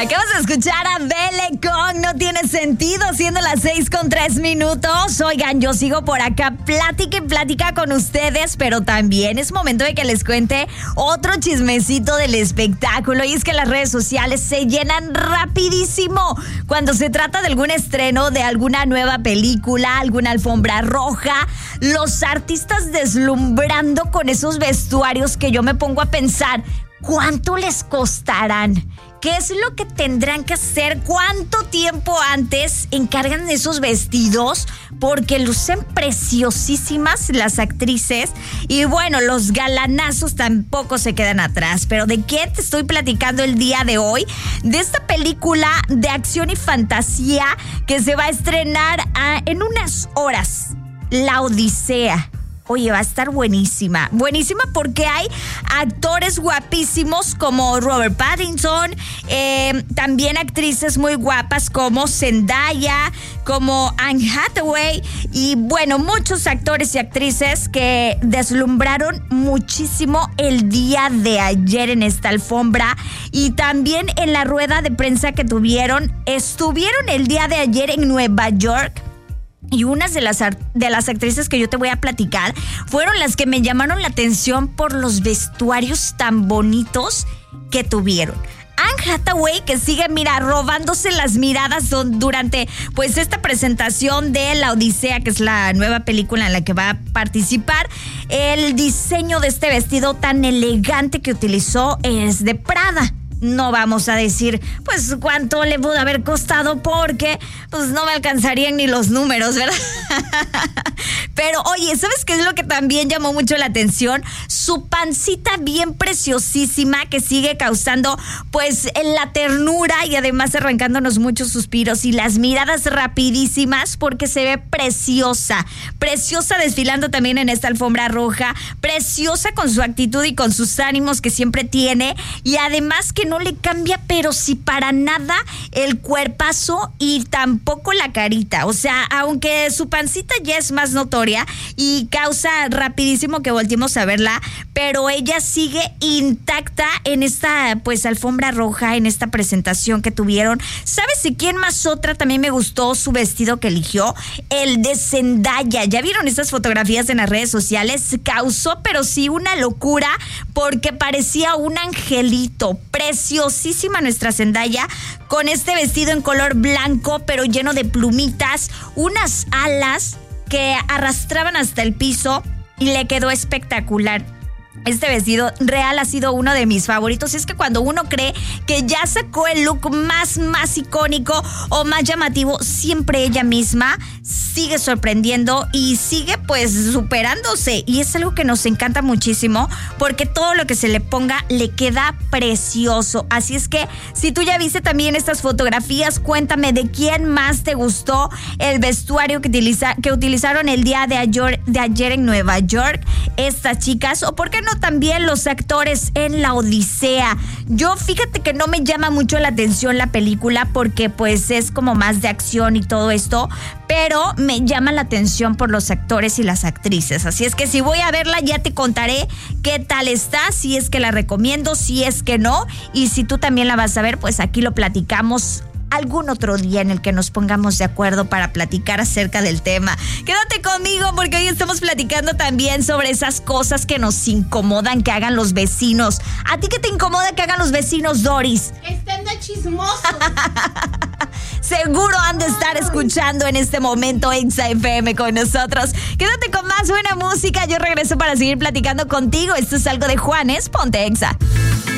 Acabas de escuchar a Belle con No Tiene Sentido, siendo las 6:03. Oigan, yo sigo por acá, plática y plática con ustedes, pero también es momento de que les cuente otro chismecito del espectáculo. Y es que las redes sociales se llenan rapidísimo cuando se trata de algún estreno, de alguna nueva película, alguna alfombra roja. Los artistas deslumbrando con esos vestuarios que yo me pongo a pensar, ¿cuánto les costarán? ¿Qué es lo que tendrán que hacer? ¿Cuánto tiempo antes encargan esos vestidos? Porque lucen preciosísimas las actrices. Y bueno, los galanazos tampoco se quedan atrás. Pero ¿de qué te estoy platicando el día de hoy? De esta película de acción y fantasía que se va a estrenar en unas horas. La Odisea. Oye, va a estar buenísima. Buenísima porque hay actores guapísimos como Robert Pattinson, también actrices muy guapas como Zendaya, como Anne Hathaway y bueno, muchos actores y actrices que deslumbraron muchísimo el día de ayer en esta alfombra y también en la rueda de prensa que estuvieron el día de ayer en Nueva York. Y unas de las actrices que yo te voy a platicar fueron las que me llamaron la atención por los vestuarios tan bonitos que tuvieron. Anne Hathaway, que sigue, robándose las miradas durante pues esta presentación de La Odisea, que es la nueva película en la que va a participar. El diseño de este vestido tan elegante que utilizó es de Prada. No vamos a decir, pues, cuánto le pudo haber costado porque, pues, no me alcanzarían ni los números, ¿verdad? Pero, oye, ¿sabes qué es lo que también llamó mucho la atención? Su pancita bien preciosísima que sigue causando, pues, la ternura y además arrancándonos muchos suspiros y las miradas rapidísimas porque se ve preciosa. Preciosa desfilando también en esta alfombra roja. Preciosa con su actitud y con sus ánimos que siempre tiene. Y además que no le cambia, pero sí para nada el cuerpazo y tampoco la carita. O sea, aunque su pancita ya es más notoria y causa rapidísimo que volteemos a verla, pero ella sigue intacta en esta, pues, alfombra roja, en esta presentación que tuvieron. ¿Sabes de quién más otra también me gustó su vestido que eligió? El de Zendaya. ¿Ya vieron estas fotografías en las redes sociales? Causó, pero sí, una locura porque parecía un angelito. Preciosísima nuestra Zendaya con este vestido en color blanco pero lleno de plumitas, unas alas que arrastraban hasta el piso y le quedó espectacular. Este vestido real ha sido uno de mis favoritos. Es que cuando uno cree que ya sacó el look más icónico o más llamativo, siempre ella misma sigue sorprendiendo y sigue pues superándose. Y es algo que nos encanta muchísimo porque todo lo que se le ponga le queda precioso. Así es que si tú ya viste también estas fotografías, cuéntame de quién más te gustó el vestuario que utilizaron el día de ayer en Nueva York estas chicas, o por qué no también los actores en La Odisea. Yo fíjate que no me llama mucho la atención la película porque pues es como más de acción y todo esto, pero me llama la atención por los actores y las actrices. Así es que si voy a verla ya te contaré qué tal está, si es que la recomiendo, si es que no, y si tú también la vas a ver, pues aquí lo platicamos algún otro día en el que nos pongamos de acuerdo para platicar acerca del tema. Quédate conmigo porque hoy estamos platicando también sobre esas cosas que nos incomodan que hagan los vecinos. ¿A ti qué te incomoda que hagan los vecinos, Doris? Que estén de chismosos. Seguro han de estar escuchando en este momento Exa FM con nosotros. Quédate con más buena música. Yo regreso para seguir platicando contigo. Esto es algo de Juanes. Ponte Exa.